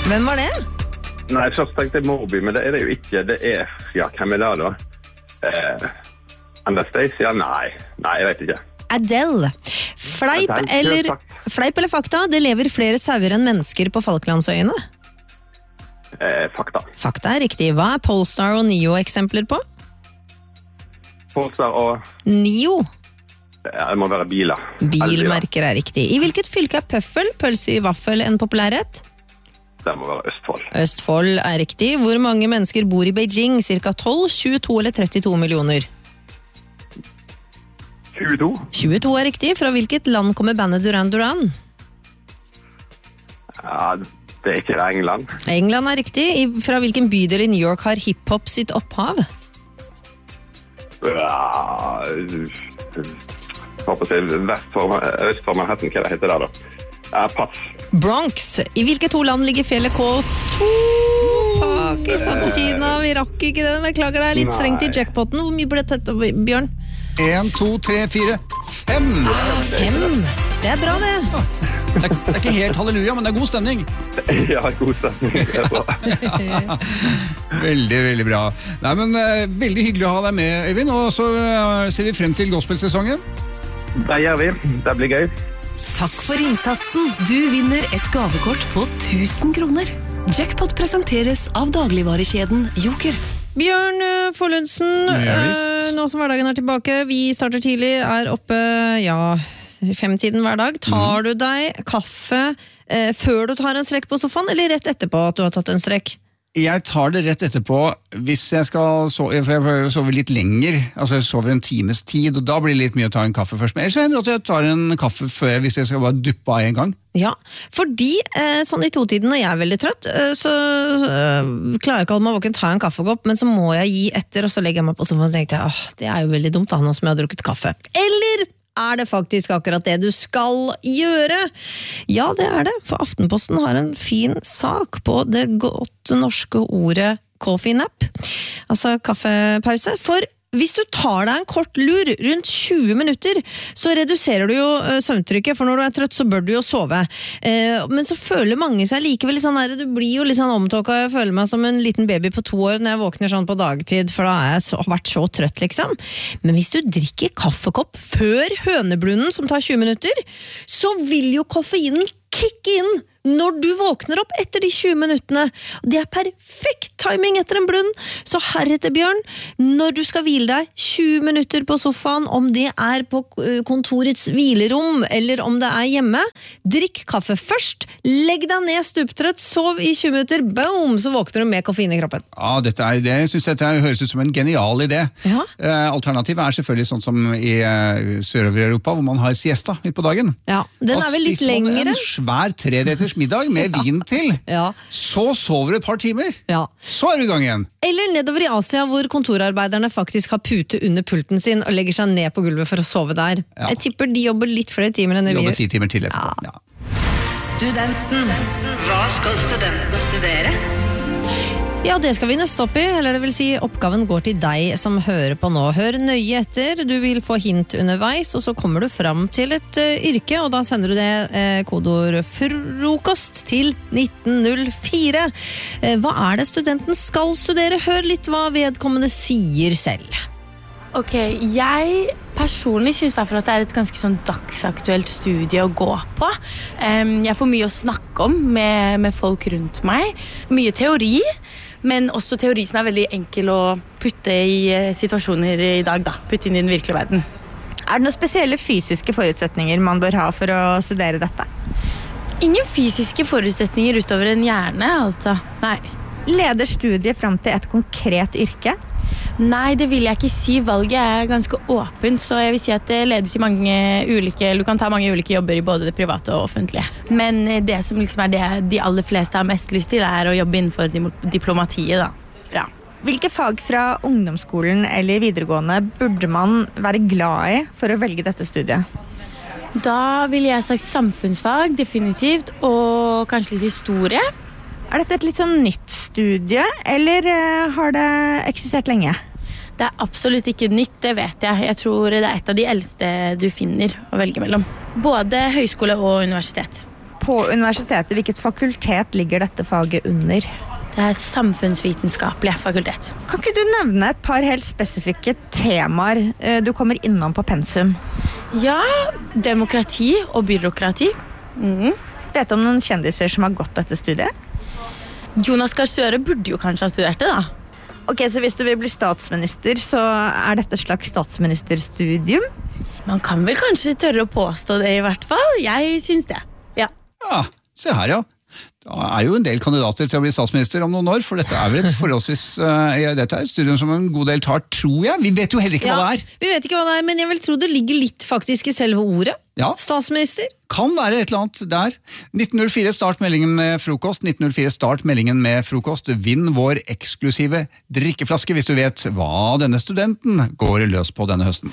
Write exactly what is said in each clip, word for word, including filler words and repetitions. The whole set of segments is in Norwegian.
Hvem var det? Nei, først tenkte jeg Moby, men det er det jo ikke. Det er, ja, hvem er det da? Eh, Anastasia? Nei, nei, jeg vet ikke. Adele. Fleip Adele, eller, sagt. fleip eller fakta, det lever flere sauer enn mennesker på Falklandsøyene. Eh, fakta. Fakta er riktig. Hva er Polestar og Nio eksempler på? Polestar og... Nio. Ja, det må være biler. Bilmerker er riktig. I hvilket fylke er pøffel, pølse i vaffel, en populærrett? Det må være Østfold. Østfold er riktig. Hvor mange mennesker bor i Beijing? Cirka tolv, tjueto eller trettito millioner? tjueto. tjueto er riktig. Fra hvilket land kommer bandet Duran Duran? Ja, det er ikke det England. England er riktig. I, fra hvilken bydel i New York har hiphop sitt opphav? Ja... Håper jeg vest for, øst for Manhattan, hva det heter der da? Ja, pass. Bronx. I hvilke to land ligger fjellet K to? Pakistan og Kina. Vi rakk ikke det. Beklager, det er litt strengt i jackpotten. Hvor mye ble dette, Bjørn? En, to, tre, fire, fem! Ah, fem. Det er bra, det. Det er, det er ikke helt halleluja, men det er god stemning. Ja, god stemning. Det er bra. Veldig, veldig bra. Nei, men uh, veldig hyggelig å ha deg med, Øyvind, og så uh, ser vi frem til gospelsesongen. Det gjør vi. Det blir gøy. Takk for innsatsen. Du vinner et gavekort på tusen kroner. Jackpot presenteres av dagligvarekjeden Joker. Bjørn Forlundsen, Ja, visst. nå som hverdagen er tilbake, vi starter tidlig, er oppe, ja, femtiden hver dag. Tar du deg kaffe eh, før du tar en strekk på sofaen, eller rett etterpå at du har tatt en strekk? Jeg tar det rett etterpå hvis jeg skal sove, for jeg prøver å sove litt lenger, altså jeg sover en times tid, og da blir det litt mye å ta en kaffe først. Men ellers hender det at jeg tar en kaffe før jeg, hvis jeg skal bare duppe av en gang. Ja, fordi eh, sånn i totiden når jeg er veldig trøtt, eh, så eh, klarer jeg ikke å holde meg våken, ta en kaffekopp, men så må jeg gi etter, og så legger jeg meg på sofaen og tenker jeg, åh, det er jo veldig dumt da, nå som jeg har drukket kaffe. Eller er det faktisk akkurat det du skal gjøre? Ja, det er det, for Aftenposten har en fin sak på det godt norske ordet coffee nap, altså kaffepause, for hvis du tar deg en kort lur rundt tjue minutter, så reduserer du jo søvntrykket, for når du er trøtt så bør du jo sove. Eh, men så føler mange seg likevel sånn her, du blir jo litt sånn omtåket, jeg føler meg som en liten baby på to år når jeg våkner sånn på dagtid, for da har jeg så, vært så trøtt liksom. Men hvis du drikker kaffekopp før høneblunden som tar tjue minutter, så vil jo koffeinen kicke inn når du våkner opp etter de tjue minuttene. Det er perfekt timing etter en blund. Så heretter, Bjørn, når du skal hvile deg tjue minutter på sofaen, om det er på kontorets hvilerom eller om det er hjemme, drikk kaffe først, legg deg ned stuptrøtt, sov i tjue minutter, boom, så våkner du med koffein i kroppen. Ja, dette er, det jeg synes dette høres ut som en genial idé. Ja. Eh, alternativet er selvfølgelig sånn som i eh, Sør-Europa, hvor man har siesta midt på dagen. Ja, den Og er vel litt spiser man lengre. en svær treretters middag med vin til. Ja. Så sover du et par timer. Ja. Så er du i gang igjen. Eller nedover i Asia, hvor kontorarbeiderne faktisk har pute under pulten sin og legger seg ned på gulvet for å sove der. Ja. Jeg tipper de jobber litt flere timer enn det vi Jobber gjør. ti timer til etterpå. Ja. Studenten. Hva skal studentene studere? Ja, det skal vi nøste opp i, eller det vil si oppgaven går til deg som hører på nå. Hør nøye etter, du vil få hint underveis, og så kommer du fram til et uh, yrke, og da sender du det uh, kodord frokost til nitten null fire. Uh, hva er det studenten skal studere? Hør litt hva vedkommende sier selv. Ok, jeg personlig synes i hvert fall at det er et ganske sånn dagsaktuelt studie å gå på. Um, jeg får mye å snakke om med, med folk rundt meg. Mye teori, men også teori som er veldig enkel å putte i uh, situasjoner i dag, da. Putte inn i den virkelige verden. Er det noen spesielle fysiske forutsetninger man bør ha for å studere dette? Ingen fysiske forutsetninger utover en hjerne, altså. Nei. Leder studiet frem til et konkret yrke? Nei, det vil jeg ikke si. Valget er ganske åpent, så jeg vil si at det leder til mange ulike, du kan ta mange ulike jobber i både det private og offentlige. Men det som liksom er det de aller fleste har mest lyst til, er å jobbe innenfor diplomatiet, da. Ja. Hvilke fag fra ungdomsskolen eller videregående burde man være glad i for å velge dette studiet? Da ville jeg sagt samfunnsfag, definitivt, og kanskje litt historie. Er dette et litt sånn nytt studie, eller har det eksistert lenge? Det er absolutt ikke nytt, det vet jeg. Jeg tror det er et av de eldste du finner å velge mellom. Både høyskole og universitet. På På universitetet, hvilket fakultet ligger dette faget under? Det er samfunnsvitenskapelig fakultet. Kan ikke du nevne et par helt spesifikke temaer eh, du kommer innom på pensum? Ja, demokrati og byråkrati. Mm. Vet du om noen kjendiser som har gått dette studiet? Jonas Gahr Støre burde jo kanskje ha studert det, da. Ok, så hvis du vil bli statsminister, så er dette et slags statsministerstudium? Man kan vel kanskje tørre å påstå det i hvert fall. Jeg synes det, ja. Ja, se her ja. Det er jo en del kandidater til å bli statsminister om noen år, for dette er vel et forholdsvis uh, ja, dette er et studium som en god del tar, tror jeg. Vi vet jo heller ikke ja, hva det er. Vi vet ikke hva det er, men jeg vil tro det ligger litt faktisk i selve ordet. Ja. Statsminister. Kan være et eller annet der. nitten null fire start meldingen med frokost. nitten null fire start meldingen med frokost. Vinn vår eksklusive drikkeflaske hvis du vet hva denne studenten går løs på denne høsten.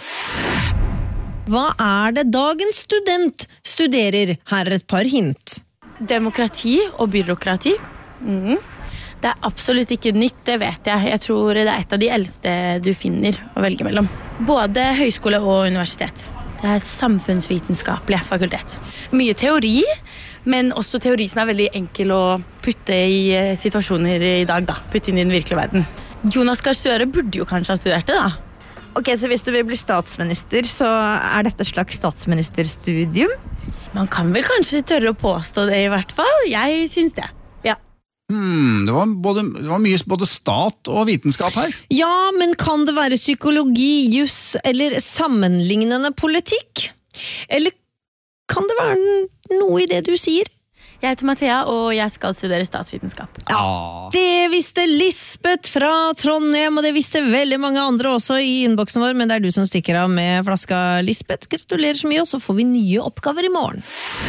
Hva er det dagens student studerer? Her er et par hint. Demokrati og byråkrati. Mm. Det er absolutt ikke nytt, det vet jeg. Jeg tror det er et av de eldste du finner å velge mellom. Både høyskole og universitet. Det er samfunnsvitenskapelig fakultet. Mye teori, men også teori som er veldig enkel å putte i situasjoner i dag, da. Putte inn i den virkelige verden. Jonas Gahr Støre burde jo kanskje ha studert det, da. Ok, så hvis du vil bli statsminister, så er dette et slags statsministerstudium? Man kan vel kanskje tørre å påstå det i hvert fall. Jeg synes det, ja. Hmm, det, var både, det var mye både stat og vitenskap her. Ja, men kan det være psykologi, juss eller sammenlignende politikk? Eller kan det være noe i det du sier? Jeg heter Mathea, og jeg skal studere statsvitenskap. Ja. Det visste Lisbeth fra Trondheim, og det visste veldig mange andre også i innboksen vår, men det er du som stikker av med flaska, Lisbeth. Gratulerer så mye, og så får vi nye oppgaver i morgen.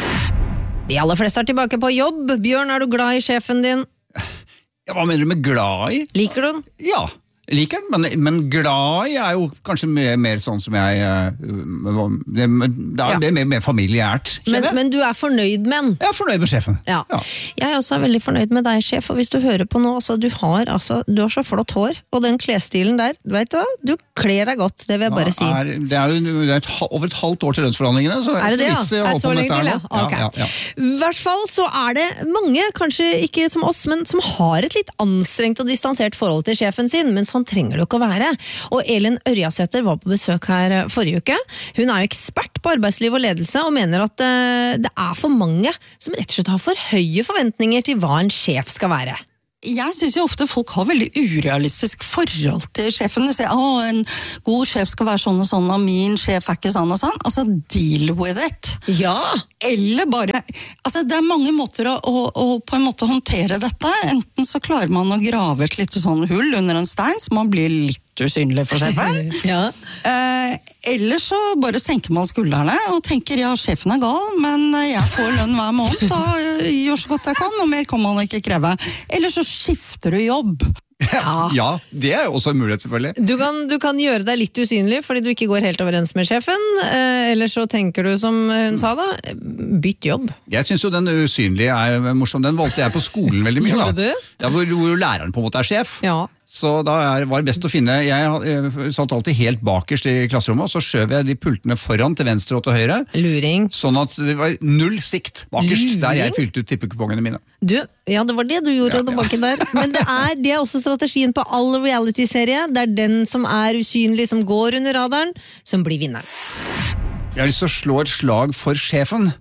De aller fleste er tilbake på jobb. Bjørn, er du glad i sjefen din? Ja, hva mener du med glad i? Liker du den? Ja, liker den, men, men glad i er jo kanskje mer, mer sånn som jeg uh, det, det er Ja. mer, mer familiært, Men, kjenner jeg. men du er fornøyd med den? Jeg er fornøyd med sjefen. Ja. Ja. Jeg er også veldig fornøyd med deg, sjef, og hvis du hører på nå, altså, du, har, altså, du har så flott hår, og den klesstilen der, du vet hva, du kler deg godt, det vil jeg bare si. Er, det er jo det er et, over et halvt år til lønnsforhandlingene, så Er det det, ikke ja? vits i å Er holde det så på med lenge dette til, her ja? nå. Ok. Ja, ja, ja. I hvert fall så er det mange, kanskje ikke som oss, men som har et litt anstrengt og distansert forhold til sjefen sin, men sånn trenger det ikke å være. Og Elin Ørjasæter var på besøk her forrige uke. Hun er jo ekspert på arbeidsliv og ledelse, og mener at det er for mange som rett og slett har for høye forventninger til hva en sjef skal være. Jeg synes jo ofte folk har veldig urealistisk forhold til sjefen. De sier, å, en god sjef skal være sånn og sånn, og min sjef er ikke sånn og sånn. Altså, deal with it. Ja! Eller bare, altså det er mange måter å, å, å på en måte håndtere dette. Enten så klarer man å grave et lite sånn hull under en stein, så man blir litt usynlig for sjefen. Ja. Eh, eller så bare senker man skuldrene og tenker, ja, sjefen er gal, men jeg får lønn hver måned og gjør så godt jeg kan, og mer kan man ikke kreve. Eller så skifter du jobb. Ja. ja, det er jo også en mulighet selvfølgelig. Du kan, du kan gjøre deg litt usynlig fordi du ikke går helt overens med sjefen, eh, eller så tenker du som hun sa da, bytt jobb. Jeg synes jo den usynlige er morsom, den valgte jeg på skolen veldig mye. Gjorde da. du? Ja, hvor, hvor læreren på en måte er sjef. Ja. Så da er, var det best å finne, jeg, jeg satt alltid helt bakerst i klasserommet, og så skjøv jeg de pultene foran til venstre og til høyre, Luring. sånn at det var null sikt bakerst, Luring? der jeg fylte ut tippekupongene mine. Du, ja, det var det du gjorde Ja, tilbake der. Men det er, det er også strategien på all reality-serie. Det er den som er usynlig, som går under radaren, som blir vinneren. Jeg har lyst til å slå et slag for sjefen.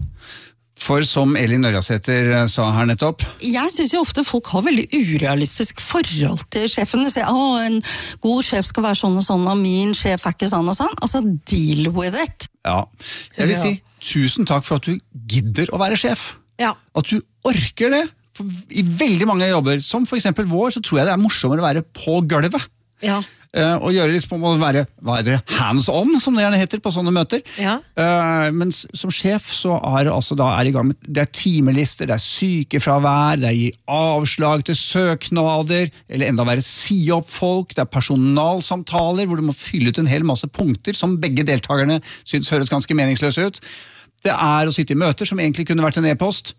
For som Elin Ørjasæter sa her nettopp, Jeg synes jo ofte folk har veldig urealistisk forhold til sjefen. De sier, å, en god sjef skal være sånn og sånn, og min sjef er ikke sånn og sånn. Altså, deal with it. ja, jeg vil Ja. si tusen takk for at du gidder å være sjef. Ja. At du orker det. For I veldig mange jobber, som for eksempel vår, så tror jeg det er morsommere å være på gulvet. Ja. Uh, og gjøre liksom å være hva er det, hands on, som det gjerne heter på sånne møter. Ja. Uh, men s- som sjef så er det altså da er i gang med, det er timelister, det er sykefravær, det er gi avslag til søknader, eller enda verre si opp folk, det er personalsamtaler hvor du må fylle ut en hel masse punkter som begge deltakerne synes høres ganske meningsløse ut. Det er å sitte i møter som egentlig kunne vært en e-post.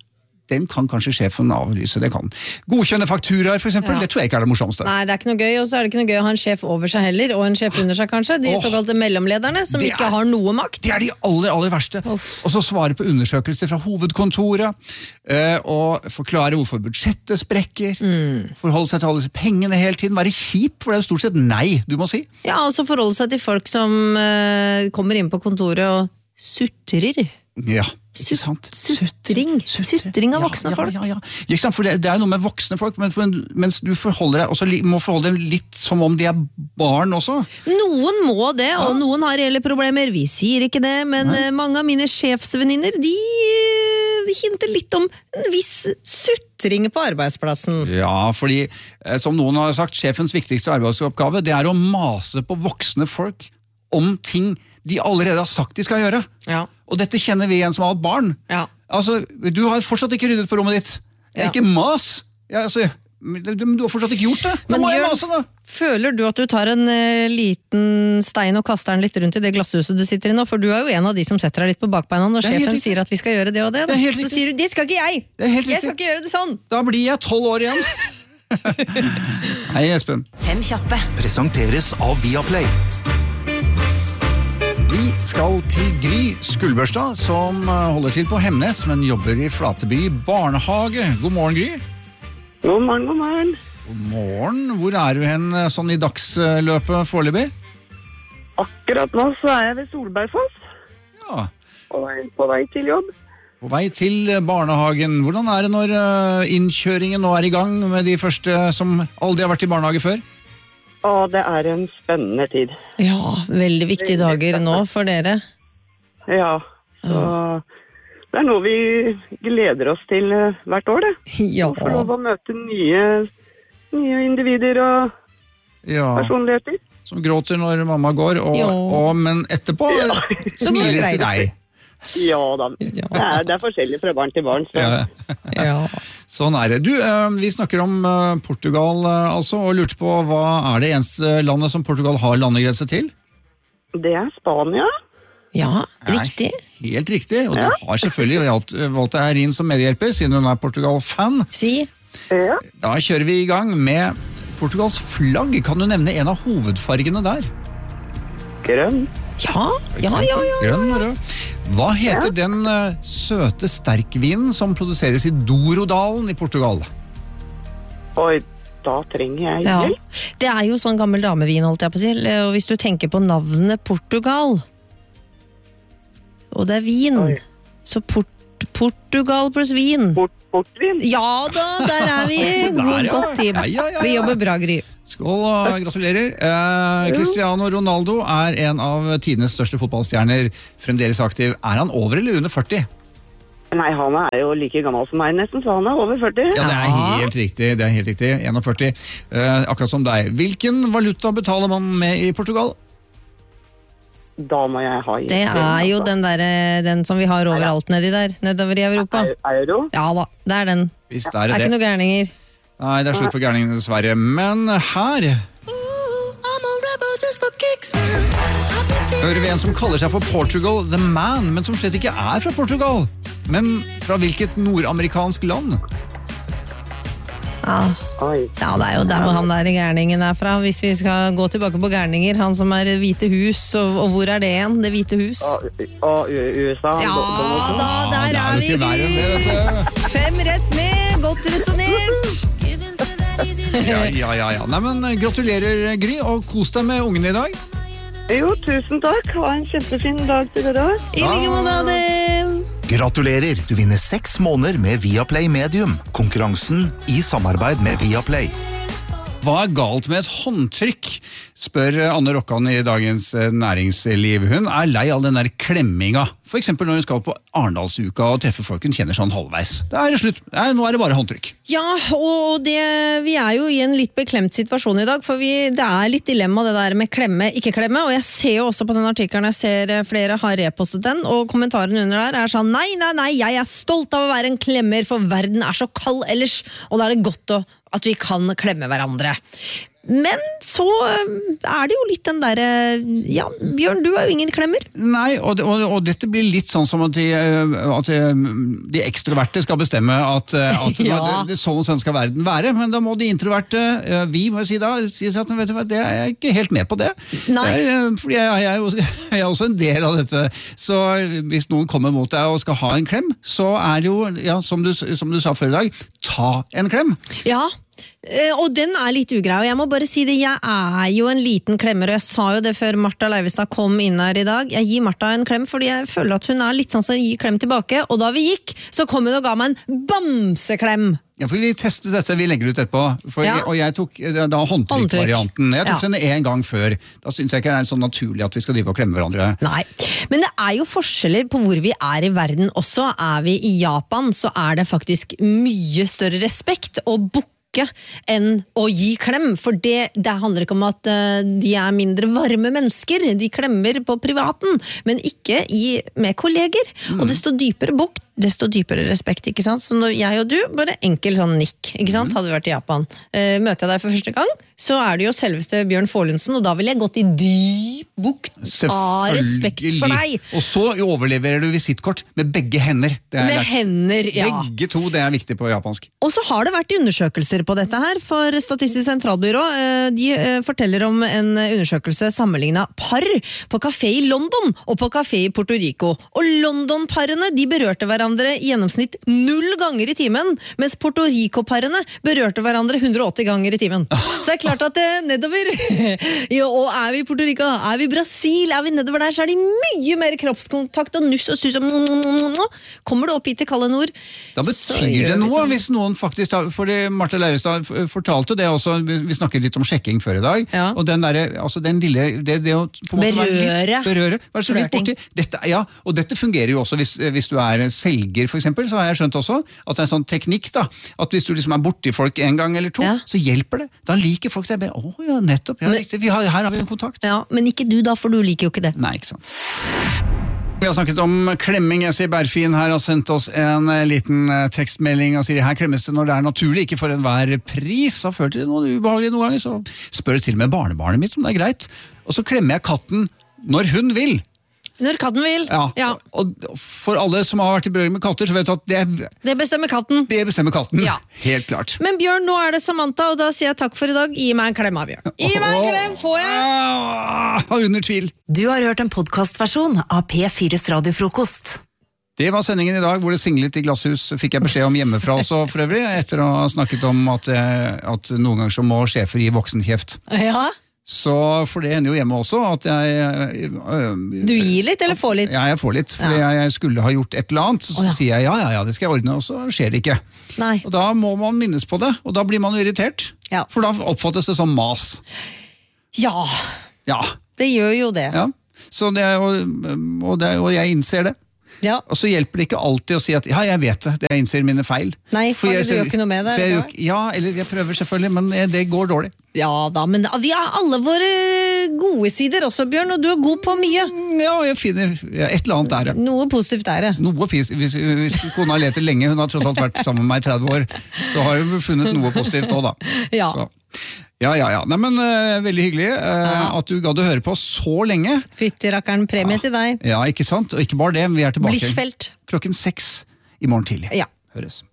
den kan kanskje sjefen avlyse, det kan. Godkjenne fakturaer, for eksempel, Ja. det tror jeg ikke er det morsomste. Nei, det er ikke noe gøy, og så er det ikke noe gøy å ha en sjef over seg heller, og en sjef under seg kanskje, de Åh. såkalte mellomlederne, som Det ikke er- har noe makt. Det er de aller, aller verste. Og så svare på undersøkelser fra hovedkontoret, eh, og forklare hvorfor budsjettet sprekker, forholde seg til alle disse pengene hele tiden, være kjip, for det er jo stort sett nei du må si. Ja, og så forholde seg til folk som eh, kommer inn på kontoret og sutrer. Ja, ikke sant? Sutring. Sutring av voksne ja, folk. Ja, ja, ja. Ikke sant? For det, det er jo noe med voksne folk, men for, mens du forholder deg, også, li- må forholde deg litt som om de er barn også. Noen må det, og noen har reelle problemer. Vi sier ikke det, men eh, mange av mine sjefsvenninner, de, eh, de hinter litt om en viss sutring på arbeidsplassen. Ja, fordi eh, som noen har sagt, sjefens viktigste arbeidsoppgave, det er å mase på voksne folk om ting de allerede har sagt de skal gjøre. Ja. Og dette kjenner vi igjen som har hatt barn. Ja. Altså, du har fortsatt ikke ryddet på rommet ditt. Det er Ja. ikke mas. Ja, altså, du, du har fortsatt ikke gjort det. Da Men må jeg Jørn- mase, da. Føler du at du tar en eh, liten stein og kaster den litt rundt i det glasshuset du sitter i nå? For du er jo en av de som setter deg litt på bakbeina når Det er helt sjefen riktig. sier at vi skal gjøre det og det. Da. Det er helt Så riktig. sier du, det skal ikke jeg! Det er helt Jeg riktig. skal ikke gjøre det sånn! Da blir jeg tolv år igjen. Hei, Espen. Fem kjappe. Presenteres av Viaplay. Vi skal til Gry Skuldbørstad, som eh, holder til på Hemnes, men jobber i Flateby barnehage. God morgen, Gry. God morgen, god morgen. God morgen. Hvor er du hen eh, sånn i dagsløpet foreløpig? Akkurat nå så er jeg ved Solbergfoss, Ja, på vei, på vei til jobb. på vei til barnehagen. Hvordan er det når eh, innkjøringen nå er i gang med de første som aldri har vært i barnehage før? Og det er en spennende tid. Ja, veldig viktige dager nå for dere. Ja, så det er noe vi gleder oss til eh, hvert år, det. Ja. Få lov å møte nye, nye individer og Ja, personligheter. som gråter når mamma går, og, Ja. og, men etterpå Ja. smiler greit. til deg. Ja da, det er, det er forskjellig fra barn til barn. Så. Ja. Ja. Sånn er det. Du, eh, vi snakker om eh, Portugal eh, altså, og lurte på hva er det eneste landet som Portugal har landegrense til? Det er Spania. ja, riktig. Nei, helt riktig, og du har selvfølgelig valgt, valgt deg inn som medhjelper, siden hun er Portugal-fan. Si. Ja. Da kjører vi i gang med Portugals flagg. Kan du nevne en av hovedfargene der? Grønn. Ja, ja, ja, ja. Grønn og rød. Hva heter den eh, søte sterkvinen som produseres i Dorodalen i Portugal? Oi, da trenger jeg Ja. hjelp. Det er jo sånn gammel damevin, holdt jeg på å si. Og hvis du tenker på navnet Portugal, og det er vin, Oi. så port Portugal pluss vin. Port, portvin. Ja da, der er vi! Se der, God, ja. godt team. Ja, ja, ja, ja. Vi jobber bra, Gry. Skål og gratulerer. Eh, Cristiano Ronaldo er en av tidenes største fotballstjerner. Fremdeles aktiv. Er han over eller under førti? Nei, han er jo like gammel som meg nesten, så han er over førti. Ja, det er helt riktig. Det er helt riktig. førti. Eh, akkurat som deg. Hvilken valuta betaler man med i Portugal? Da må jeg ha hjelp. Det er jo den, der, den som vi har overalt nedi der, nedover i Europa. Euro. Ja da, det er den. Hvis det Det er er ikke det. noe gærninger. Nei, det er slutt på gærningene, dessverre. Men her hører vi en som kaller seg for Portugal The Man, men som slett ikke er fra Portugal. Men fra hvilket nordamerikansk land? Ja. Oi. Ja, det er jo der hvor han der gærningen er fra. Hvis vi skal gå tilbake på gærninger, han som er Hvite hus, og, og hvor er det igjen? Det Hvite hus? Og, og U- USA. Ja Donald Trump. da, der det er er jo vi, ikke verre enn det, Gry! vet du. Fem rett med, godt resonert! Ja, ja, ja, ja. Nei, men gratulerer, Gry, og kos deg med ungene i dag. Jo, tusen takk. Ha en kjempefin dag til dere. I like måte, Adel! Gratulerer! Du vinner seks måneder med Viaplay Medium. Konkurransen i samarbeid med Viaplay. Hva er galt med et håndtrykk? Spør Anne Rokkan i Dagens Næringsliv. Hun er lei av den der klemminga. For eksempel når hun skal på Arendalsuka og treffer folk hun kjenner sånn halvveis. Det er slutt. Nei, nå er det bare håndtrykk. Ja, og det, vi er jo i en litt beklemt situasjon i dag, for vi, det er litt dilemma det der med klemme, ikke klemme, og jeg ser jo også på den artikkelen, jeg ser flere har repostet den, og kommentaren under der er sånn, nei, nei, nei, jeg er stolt av å være en klemmer, for verden er så kald ellers, og da er det godt å, at vi kan klemme hverandre. Men så er det jo litt den der, ja, Bjørn, du er jo ingen klemmer. Nei, og, og, og dette blir litt sånn som at de, at de ekstroverte skal bestemme at, at ja. det, det, sånn og sånn skal verden være, men da må de introverte, vi må si da, si at vet du hva, det er jeg ikke helt med på det. Nei. Jeg, fordi jeg, jeg, er jo, jeg er også en del av dette, så hvis noen kommer mot deg og skal ha en klem, så er det jo, ja, som du, som du sa før i dag, ta en klem. Ja, og den er litt ugrei, og jeg må bare si det, jeg er jo en liten klemmer, og jeg sa jo det før Martha Leivestad kom inn her i dag, jeg gir Martha en klem fordi jeg føler at hun er litt sånn som gir klem tilbake, og da vi gikk, så kom hun og ga meg en bamseklem. Ja, for vi testet dette, vi legger ut etterpå, for ja. jeg, og jeg tok da håndtrykk-varianten. Jeg tok ja. den en gang før. Da synes jeg ikke det er så naturlig at vi skal drive og klemme hverandre. Nei, men det er jo forskjeller på hvor vi er i verden også. Er vi i Japan, så er det faktisk mye større respekt og bukk enn å gi klem, for det, det handler ikke om at uh, de er mindre varme mennesker, de klemmer på privaten, men ikke i, med kolleger, mm. og desto dypere bukk, desto dypere respekt, ikke sant? Så når jeg og du, bare enkel sånn nikk, ikke sant? Hadde vi vært i Japan. Uh, møter jeg deg for første gang, så er det jo selveste Bjørn Forlundsen, og da vil jeg gått i dyp bukt av respekt for deg. Og så overleverer du visittkort med begge hender. Det er med lært. hender, ja. Begge to, det er viktig på japansk. Og så har det vært undersøkelser på dette her, for Statistisk sentralbyrå, de forteller om en undersøkelse sammenlignet par på kafé i London og på kafé i Puerto Rico. Og London-parene, de berørte hverandre i gjennomsnitt null ganger i timen, mens Puerto Rico-parene berørte hverandre hundre og åtti ganger i timen. Så det er klart at det nedover, jo, og er vi i Puerto Rico, er vi i Brasil, er vi nedover der, så er det mye mer kroppskontakt og nuss og sus. Kommer du opp hit til kalde nord? Da betyr det noe hvis noen faktisk, fordi Martha Leivestad fortalte det også, vi snakket litt om sjekking før i dag, ja. og den der, altså den lille, det, det å på en måte være litt berøre, være så litt borti, dette, ja, og dette fungerer jo også hvis, hvis du er selger for eksempel, så har jeg skjønt også at det er en sånn teknikk da, at hvis du liksom er borti folk en gang eller to, ja. så hjelper det, da liker folk det, å ja, nettopp, ja, men, vi har, her har vi en kontakt. Ja, men ikke du da, for du liker jo ikke det. Nei, ikke sant. Vi har snakket om klemming. Jeg ser Berfin her har sendt oss en liten tekstmelding og sier her klemmes det når det er naturlig, ikke for enhver pris. Har følt det noe ubehagelig noen ganger, så spør til og med barnebarnet mitt om det er greit. Og så klemmer jeg katten når hun vil. Når katten vil. Ja, ja. Og for alle som har vært i berøring med katter, så vet du at det, det bestemmer katten. Det bestemmer katten, ja. Helt klart. Men Bjørn, nå er det Samantha, og da sier jeg takk for i dag. Gi meg en klem av Bjørn. Gi meg en klem, får jeg? Ah, under tvil. Du har hørt en podcastversjon av P fires radiofrokost. Det var sendingen i dag, hvor det singlet i glasshus. Fikk jeg beskjed om hjemmefra også, for øvrig, etter å ha snakket om at, at noen ganger så må sjefer gi voksenkjeft. Ja. Så for det hender jo hjemme også at jeg... Øh, du gir litt, eller får litt? Ja, jeg får litt, fordi ja. jeg skulle ha gjort et eller annet, så, oh, ja. så sier jeg ja, ja, ja, det skal jeg ordne, og så skjer det ikke. Nei. Og da må man minnes på det, og da blir man irritert, ja. for da oppfattes det som mas. Ja, ja. det gjør jo det. Ja, så det, og, og, det, og jeg innser det. Ja. Og så hjelper det ikke alltid å si at ja, jeg vet det, det jeg innser mine feil. Nei, for, for jeg, du gjør ikke noe med det? Jeg, ja, eller jeg prøver selvfølgelig, men det går dårlig. Ja da, men vi har alle våre gode sider også, Bjørn, og du er god på mye. Ja, jeg finner ja, et eller annet der. Noe positivt er det. Noe positivt, hvis, hvis kona har letet lenge, hun har tross alt vært sammen med meg i tretti år, så har hun funnet noe positivt også da. Ja. Så. Ja, ja, ja. Nei, men uh, veldig hyggelig uh, ja. at du gadd å høre på så lenge. Fytterakkeren, premie ja. til deg. Ja, ikke sant? Og ikke bare det, vi er tilbake Blischfeldt. klokken seks i morgen tidlig. Ja. Høres.